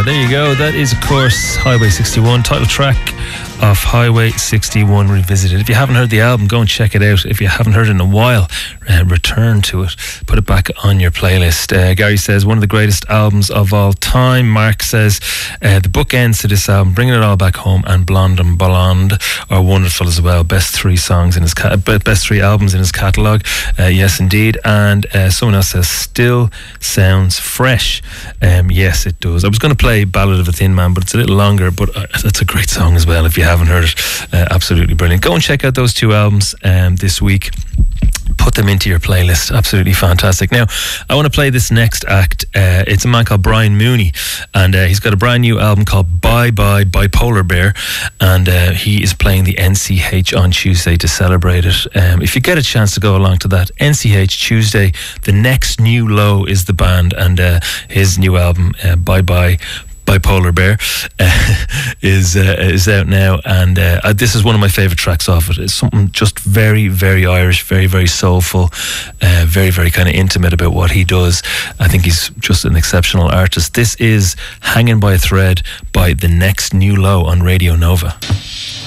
There you go. That is, of course, Highway 61, title track of Highway 61 Revisited. If you haven't heard the album, go and check it out. If you haven't heard it in a while, return to it. Put it back on your playlist. Gary says, one of the greatest albums of all time. Mark says, the bookends to this album, Bringing It All Back Home and Blonde and Blonde, are wonderful as well. Best three albums in his catalogue. Yes, indeed. And someone else says, still sounds fresh. Yes, it does. I was going to play Ballad of a Thin Man, but it's a little longer, but that's a great song as well if you haven't heard it. Absolutely brilliant. Go and check out those two albums this week. Put them into your playlist. Absolutely fantastic. Now, I want to play this next act. It's a man called Brian Mooney, and he's got a brand new album called Bye Bye Bipolar Bear, and he is playing the NCH on Tuesday to celebrate it. If you get a chance to go along to that, NCH Tuesday, The Next New Low is the band, and his new album, Bye Bye Bipolar Bear, is out now, and this is one of my favourite tracks off it. It's something just very, very Irish, very, very soulful, very, very kind of intimate about what he does. I think he's just an exceptional artist. This is Hanging by a Thread by The Next New Low on Radio Nova.